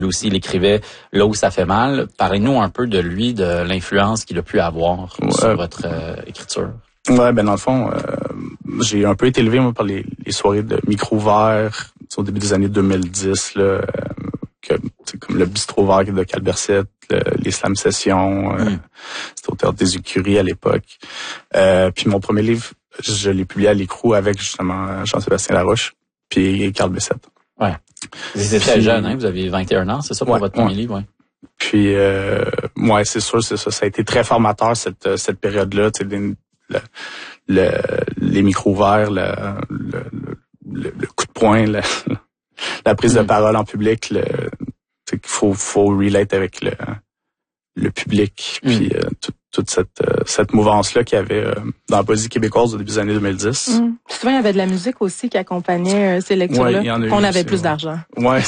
aussi, il écrivait là où ça fait mal. Parlez-nous un peu de lui, de l'influence qu'il a pu avoir sur votre écriture. Ouais, ben dans le fond, j'ai un peu été élevé moi par les soirées de micro vert au début des années 2010 là, comme le bistrot vert de Calberset, les slam sessions, c'était au Théâtre des Écuries à l'époque. Puis mon premier livre, je l'ai publié à l'écrou avec justement Jean-Sébastien Larouche puis Carl Bessette. Ouais. Vous étiez très jeune, hein? Vous aviez 21 ans, c'est ça pour votre premier livre, ouais. Puis ouais, c'est sûr, c'est ça. Ça a été très formateur cette période-là, tu sais, les micros verts, le coup de poing, la prise de parole en public, qu'il faut relate avec le public, puis toute cette mouvance-là qu'il y avait dans la poésie québécoise au début des années 2010. Souvent, il y avait de la musique aussi qui accompagnait ces lectures-là, qu'on avait plus d'argent. Ouais.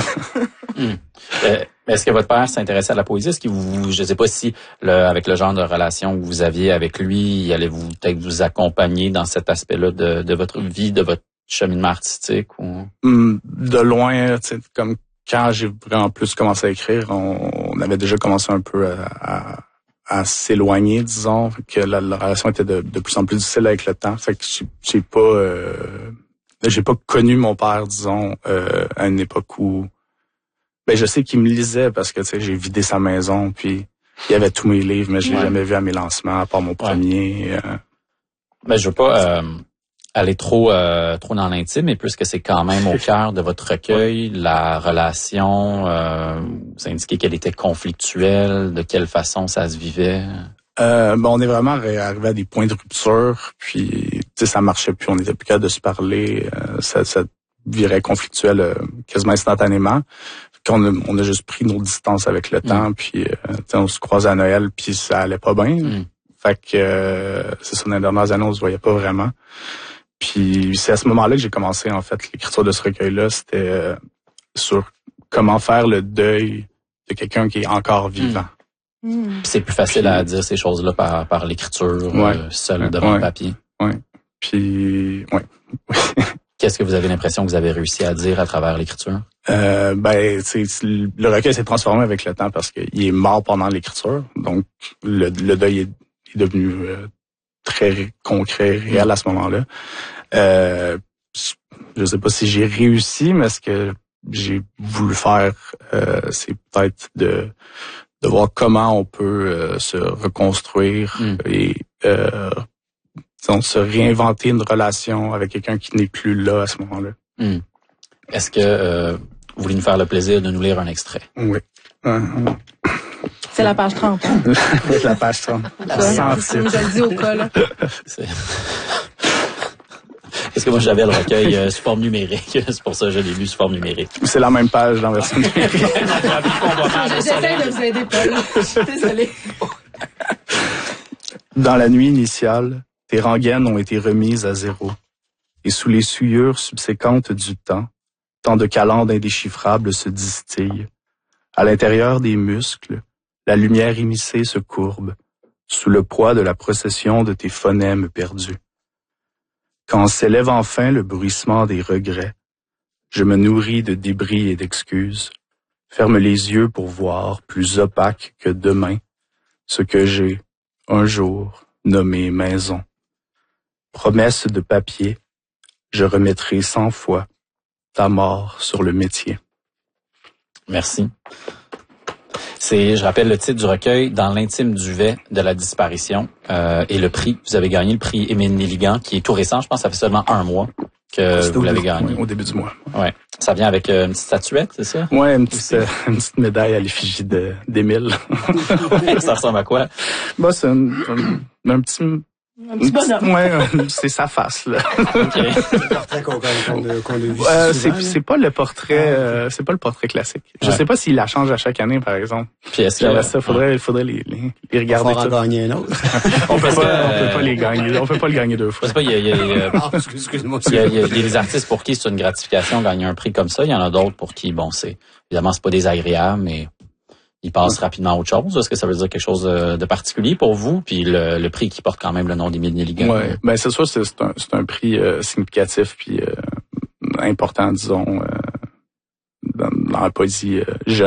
Est-ce que votre père s'intéressait à la poésie? Est-ce que je sais pas si avec le genre de relation que vous aviez avec lui, allez-vous peut-être vous accompagner dans cet aspect-là de votre vie, de votre cheminement artistique ou? De loin, tu sais, comme quand j'ai vraiment plus commencé à écrire, on avait déjà commencé un peu à s'éloigner, disons, que la relation était de plus en plus difficile avec le temps. Fait que j'ai pas connu mon père, disons, à une époque où ben je sais qu'il me lisait parce que tu sais j'ai vidé sa maison puis il y avait tous mes livres mais je l'ai jamais vu à mes lancements à part mon premier. Ben je veux pas aller trop dans l'intime, mais puisque c'est quand même au cœur de votre recueil, la relation, vous indiquez qu'elle était conflictuelle, de quelle façon ça se vivait? On est vraiment arrivé à des points de rupture, puis tu sais ça marchait plus, on était plus capable de se parler, ça virait conflictuel quasiment instantanément. On a juste pris nos distances avec le temps, puis on se croisait à Noël, puis ça allait pas bien. Fait que c'est ça, dans les dernières années, on se voyait pas vraiment. Puis c'est à ce moment-là que j'ai commencé, en fait, l'écriture de ce recueil-là. C'était sur comment faire le deuil de quelqu'un qui est encore vivant. C'est plus facile à dire ces choses-là par l'écriture, seule devant le papier. Oui. Puis, oui. Qu'est-ce que vous avez l'impression que vous avez réussi à dire à travers l'écriture? Le recueil s'est transformé avec le temps parce qu'il est mort pendant l'écriture. Donc, le deuil est devenu très concret, réel à ce moment-là. Je sais pas si j'ai réussi, mais ce que j'ai voulu faire, c'est peut-être de voir comment on peut se reconstruire et se réinventer une relation avec quelqu'un qui n'est plus là à ce moment-là. Est-ce que vous voulez nous faire le plaisir de nous lire un extrait? Oui. C'est la page 30. Hein? La page 30. Je le dis au cas, là. Est-ce que moi j'avais le recueil sous forme numérique? C'est pour ça que je l'ai lu sous forme numérique. C'est la même page dans la version numérique. J'essaie de vous aider, Paul. Je suis désolée. Dans la nuit initiale, tes rengaines ont été remises à zéro. Et sous les souillures subséquentes du temps, tant de calendes indéchiffrables se distillent. À l'intérieur des muscles, la lumière immiscée se courbe, sous le poids de la procession de tes phonèmes perdus. Quand s'élève enfin le bruissement des regrets, je me nourris de débris et d'excuses, ferme les yeux pour voir, plus opaque que demain, ce que j'ai, un jour, nommé maison. Promesse de papier, je remettrai 100 fois ta mort sur le métier. Merci. Je rappelle le titre du recueil, Dans l'intime duvet de la disparition, et le prix. Vous avez gagné le prix Émile Nelligan, qui est tout récent. Je pense que ça fait seulement un mois que vous l'avez gagné. Oui, au début du mois. Ouais. Ça vient avec une petite statuette, c'est ça? Ouais, une petite médaille à l'effigie d'Émile. Ça ressemble à quoi? Bah, c'est un petit bonhomme. Ouais, c'est sa face, là. Okay. Le portrait qu'on a vu. C'est pas le portrait, c'est pas le portrait classique. Je sais pas s'il la change à chaque année, par exemple. Puis est-ce que ça, faudrait les regarder. On va en gagner un autre. on peut pas les gagner. On peut pas le gagner deux fois. Je sais pas, excuse-moi. Il y a des artistes pour qui c'est une gratification gagner un prix comme ça. Il y en a d'autres pour qui, évidemment, c'est pas désagréable, mais ils passent rapidement à autre chose. Est-ce que ça veut dire quelque chose de particulier pour vous? Puis le prix qui porte quand même le nom d'Émile Nelligan. Ouais, ben c'est sûr, c'est un prix significatif puis important, disons, dans la poésie jeune.